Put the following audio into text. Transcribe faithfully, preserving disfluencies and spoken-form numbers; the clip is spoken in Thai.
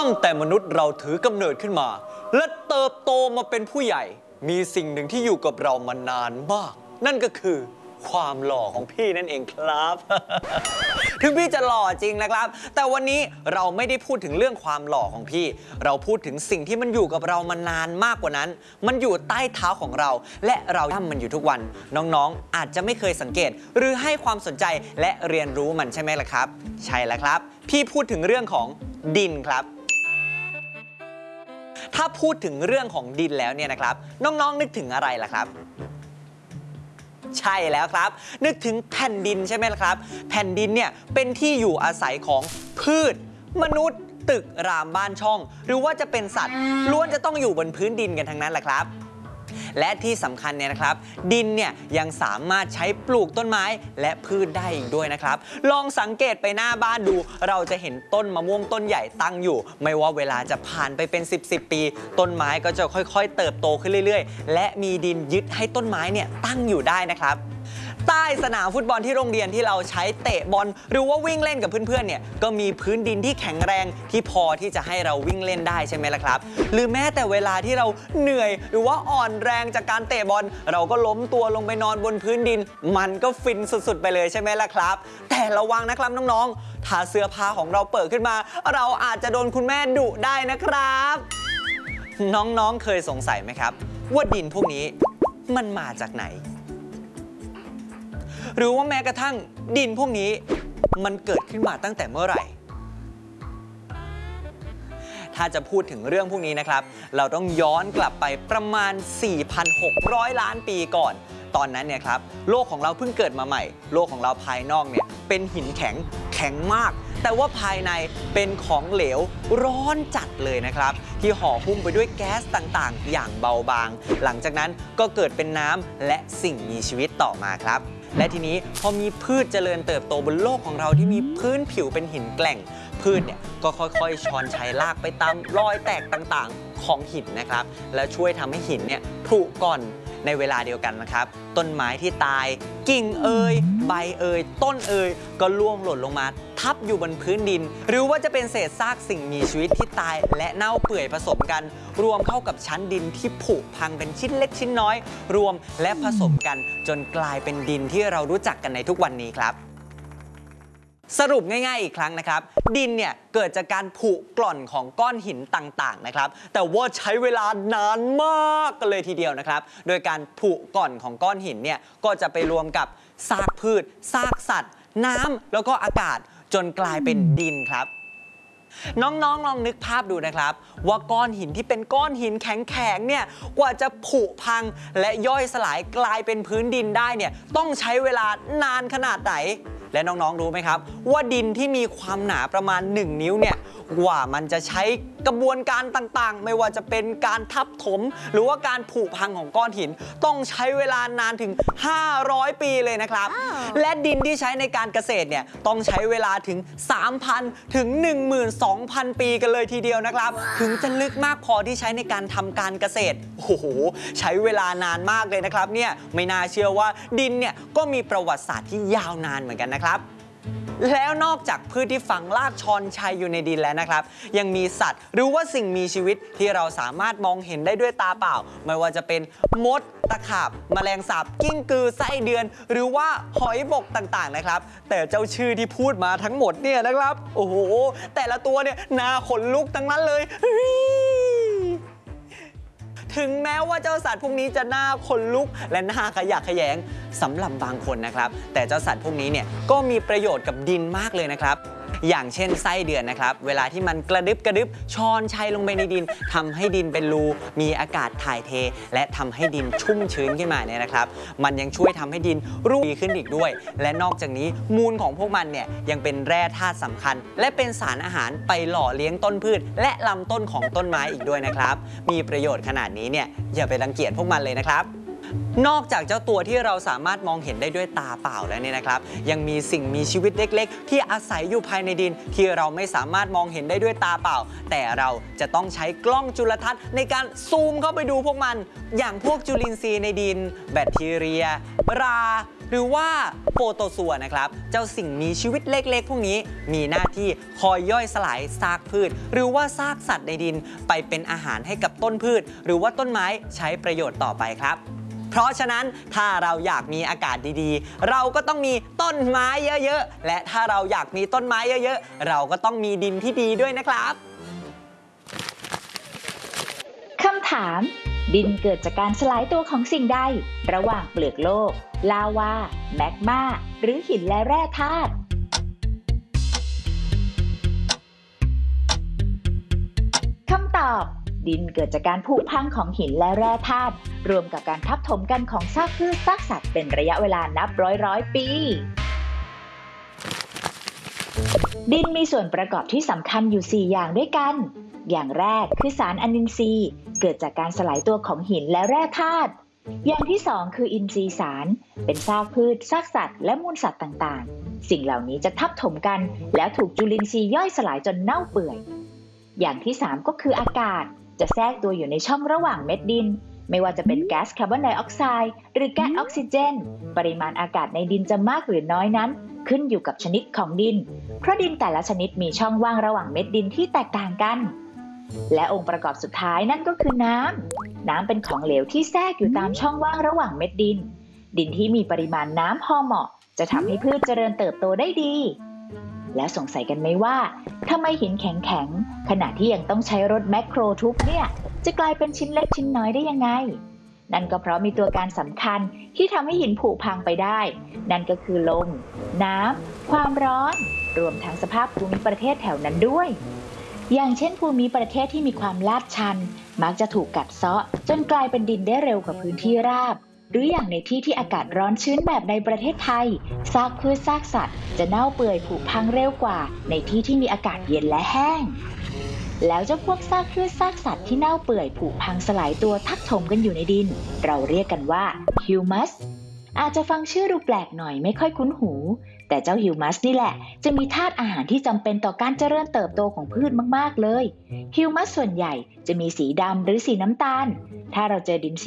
ตั้งแต่มนุษย์เราถือกำเนิดขึ้นมาและเติบโตมาเป็นผู้ใหญ่มีสิ่งหนึ่งที่อยู่กับเรามานานมากนั่นก็คือความหล่อของพี่นั่นเองครับ ถึงพี่จะหล่อจริงนะครับแต่วันนี้เราไม่ได้พูดถึงเรื่องความหล่อของพี่เราพูดถึงสิ่งที่มันอยู่กับเรามานานมากกว่านั้นมันอยู่ใต้เท้าของเราและเราทำมันอยู่ทุกวันน้องๆอาจจะไม่เคยสังเกตหรือให้ความสนใจและเรียนรู้มันใช่ไหมล่ะครับใช่แล้วครับพี่พูดถึงเรื่องของดินครับถ้าพูดถึงเรื่องของดินแล้วเนี่ยนะครับน้องๆนึกถึงอะไรล่ะครับใช่แล้วครับนึกถึงแผ่นดินใช่ไหมล่ะครับแผ่นดินเนี่ยเป็นที่อยู่อาศัยของพืชมนุษย์ตึกรามบ้านช่องหรือว่าจะเป็นสัตว์ล้วนจะต้องอยู่บนพื้นดินกันทั้งนั้นแหละครับและที่สำคัญเนี่ยนะครับดินเนี่ยยังสามารถใช้ปลูกต้นไม้และพืชได้อีกด้วยนะครับลองสังเกตไปหน้าบ้านดูเราจะเห็นต้นมะม่วงต้นใหญ่ตั้งอยู่ไม่ว่าเวลาจะผ่านไปเป็นสิบ สิบปีต้นไม้ก็จะค่อยๆเติบโตขึ้นเรื่อยๆและมีดินยึดให้ต้นไม้เนี่ยตั้งอยู่ได้นะครับใต้สนามฟุตบอลที่โรงเรียนที่เราใช้เตะบอลหรือว่าวิ่งเล่นกับเพื่อนๆเนี่ยก็มีพื้นดินที่แข็งแรงที่พอที่จะให้เราวิ่งเล่นได้ใช่ไหมล่ะครับหรือแม้แต่เวลาที่เราเหนื่อยหรือว่าอ่อนแรงจากการเตะบอลเราก็ล้มตัวลงไปนอนบนพื้นดินมันก็ฟินสุดๆไปเลยใช่ไหมล่ะครับแต่ระวังนะครับน้องๆถ้าเสื้อผ้าของเราเปิดขึ้นมาเราอาจจะโดนคุณแม่ดุได้นะครับน้องๆเคยสงสัยไหมครับว่าดินพวกนี้มันมาจากไหนหรือว่าแม้กระทั่งดินพวกนี้มันเกิดขึ้นมาตั้งแต่เมื่อไหร่ถ้าจะพูดถึงเรื่องพวกนี้นะครับเราต้องย้อนกลับไปประมาณ สี่พันหกร้อย ล้านปีก่อนตอนนั้นเนี่ยครับโลกของเราเพิ่งเกิดมาใหม่โลกของเราภายนอกเนี่ยเป็นหินแข็งแข็งมากแต่ว่าภายในเป็นของเหลวร้อนจัดเลยนะครับที่ห่อหุ้มไปด้วยแก๊สต่างๆอย่างเบาบางหลังจากนั้นก็เกิดเป็นน้ำและสิ่งมีชีวิตต่อมาครับและทีนี้พอมีพืชเจริญเติบโตบนโลกของเราที่มีพื้นผิวเป็นหินแกร่งพืชเนี่ยก็ค่อยๆช้อนชัยลากไปตามรอยแตกต่างๆของหินนะครับและช่วยทำให้หินเนี่ยผุก่อนในเวลาเดียวกันนะครับต้นไม้ที่ตายกิ่งเอ่ยใบเอ่ยต้นเอ่ยก็ร่วงหล่นลงมาทับอยู่บนพื้นดินหรือว่าจะเป็นเศษซากสิ่งมีชีวิตที่ตายและเน่าเปื่อยผสมกันรวมเข้ากับชั้นดินที่ผุพังเป็นชิ้นเล็กชิ้นน้อยรวมและผสมกันจนกลายเป็นดินที่เรารู้จักกันในทุกวันนี้ครับสรุปง่ายๆอีกครั้งนะครับดินเนี่ยเกิดจากการผุกร่อนของก้อนหินต่างๆนะครับแต่ว่าใช้เวลานานมากกันเลยทีเดียวนะครับโดยการผุกร่อนของก้อนหินเนี่ยก็จะไปรวมกับซากพืชซากสัตว์น้ำแล้วก็อากาศจนกลายเป็นดินครับน้องๆลองนึกภาพดูนะครับว่าก้อนหินที่เป็นก้อนหินแข็งๆเนี่ยกว่าจะผุพังและย่อยสลายกลายเป็นพื้นดินได้เนี่ยต้องใช้เวลานานขนาดไหนและน้องๆรู้ไหมครับว่าดินที่มีความหนาประมาณหนึ่งนิ้วเนี่ยกว่ามันจะใช้กระบวนการต่างๆไม่ว่าจะเป็นการทับถมหรือว่าการผุพังของก้อนหินต้องใช้เวลานานถึงห้าร้อยปีเลยนะครับ oh. และดินที่ใช้ในการเกษตรเนี่ยต้องใช้เวลาถึง สามพัน ถึง หนึ่งหมื่นสองพัน ปีกันเลยทีเดียวนะครับ wow. ถึงจะลึกมากพอที่ใช้ในการทำการเกษตรโอ้โหใช้เวลานานมากเลยนะครับเนี่ยไม่น่าเชื่อว่าดินเนี่ยก็มีประวัติศาสตร์ที่ยาวนานเหมือนกันนะครับแล้วนอกจากพืชที่ฝังรากชอนชัยอยู่ในดินแล้วนะครับยังมีสัตว์หรือว่าสิ่งมีชีวิตที่เราสามารถมองเห็นได้ด้วยตาเปล่าไม่ว่าจะเป็นมดตะขาบแมลงสาบกิ้งกือไส้เดือนหรือว่าหอยบกต่างๆนะครับแต่เจ้าชื่อที่พูดมาทั้งหมดเนี่ยนะครับโอ้โหแต่ละตัวเนี่ยน่าขนลุกทั้งนั้นเลยถึงแม้ว่าเจ้าสัตว์พวกนี้จะน่าขนลุกและน่าขยะแขยงสำหรับบางคนนะครับแต่เจ้าสัตว์พวกนี้เนี่ยก็มีประโยชน์กับดินมากเลยนะครับอย่างเช่นไส้เดือนนะครับเวลาที่มันกระดึบกระดึบช้อนชัยลงไปในดินทำให้ดินเป็นรูมีอากาศถ่ายเทและทำให้ดินชุ่มชื้นขึ้นมาเนี่ยนะครับมันยังช่วยทำให้ดินรุ่งดีขึ้นอีกด้วยและนอกจากนี้มูลของพวกมันเนี่ยยังเป็นแร่ธาตุสำคัญและเป็นสารอาหารไปหล่อเลี้ยงต้นพืชและลำต้นของต้นไม้อีกด้วยนะครับมีประโยชน์ขนาดนี้เนี่ยอย่าไปรังเกียจพวกมันเลยนะครับนอกจากเจ้าตัวที่เราสามารถมองเห็นได้ด้วยตาเปล่าแล้วเนี่ยนะครับยังมีสิ่งมีชีวิตเล็กๆที่อาศัยอยู่ภายในดินที่เราไม่สามารถมองเห็นได้ด้วยตาเปล่าแต่เราจะต้องใช้กล้องจุลทรรศน์ในการซูมเข้าไปดูพวกมันอย่างพวกจุลินทรีย์ในดินแบคทีเรียราหรือว่าโปรโตซัวนะครับเจ้าสิ่งมีชีวิตเล็กๆพวกนี้มีหน้าที่คอยย่อยสลายซากพืชหรือว่าซากสัตว์ในดินไปเป็นอาหารให้กับต้นพืชหรือว่าต้นไม้ใช้ประโยชน์ต่อไปครับเพราะฉะนั้นถ้าเราอยากมีอากาศดีๆเราก็ต้องมีต้นไม้เยอะๆและถ้าเราอยากมีต้นไม้เยอะๆเราก็ต้องมีดินที่ดีด้วยนะครับคำถามดินเกิดจากการสลายตัวของสิ่งใดระหว่างเปลือกโลกลาวาแมกมาหรือหินและแร่ธาตุคำตอบดินเกิดจากการผุพังของหินและแร่ธาตุรวมกับการทับถมกันของซากพืชซากสัตว์เป็นระยะเวลานับร้อยร้อยปีดินมีส่วนประกอบที่สำคัญอยู่สี่อย่างด้วยกันอย่างแรกคือสารอนินทรีย์เกิดจากการสลายตัวของหินและแร่ธาตุอย่างที่สองคืออินทรีย์สารเป็นซากพืชซากสัตว์และมูลสัตว์ต่างๆสิ่งเหล่านี้จะทับถมกันแล้วถูกจุลินทรีย์ย่อยสลายจนเน่าเปื่อยอย่างที่สามก็คืออากาศจะแทรกตัวอยู่ในช่องระหว่างเม็ดดินไม่ว่าจะเป็นแก๊สคาร์บอนไดออกไซด์หรือแก๊สออกซิเจนปริมาณอากาศในดินจะมากหรือน้อยนั้นขึ้นอยู่กับชนิดของดินเพราะดินแต่ละชนิดมีช่องว่างระหว่างเม็ดดินที่แตกต่างกันและองค์ประกอบสุดท้ายนั่นก็คือน้ำน้ำเป็นของเหลวที่แทรกอยู่ตามช่องว่างระหว่างเม็ดดินดินที่มีปริมาณน้ำพอเหมาะจะทำให้พืชเจริญเติบโตได้ดีแล้วสงสัยกันไหมว่าทำไมหินแข็งๆขณะที่ยังต้องใช้รถแมคโครทุบเนี่ยจะกลายเป็นชิ้นเล็กชิ้นน้อยได้ยังไงนั่นก็เพราะมีตัวการสำคัญที่ทำให้หินผุพังไปได้นั่นก็คือลมน้ำความร้อนรวมทั้งสภาพภูมิประเทศแถวนั้นด้วยอย่างเช่นภูมิประเทศที่มีความลาดชันมักจะถูกกัดเซาะจนกลายเป็นดินได้เร็วกว่าพื้นที่ราบหรืออย่างในที่ที่อากาศร้อนชื้นแบบในประเทศไทยซากพืชซากสัตว์จะเน่าเปื่อยผุพังเร็วกว่าในที่ที่มีอากาศเย็นและแห้งแล้วเจ้าพวกซากพืชซากสัตว์ที่เน่าเปื่อยผุพังสลายตัวทับถมกันอยู่ในดินเราเรียกกันว่าฮิวมัสอาจจะฟังชื่อดูแปลกหน่อยไม่ค่อยคุ้นหูแต่เจ้าฮิวมัสนี่แหละจะมีธาตุอาหารที่จำเป็นต่อการเจริญเติบโตของพืชมากๆเลยฮิวมัสส่วนใหญ่จะมีสีดำหรือสีน้ำตาลถ้าเราเจอดิน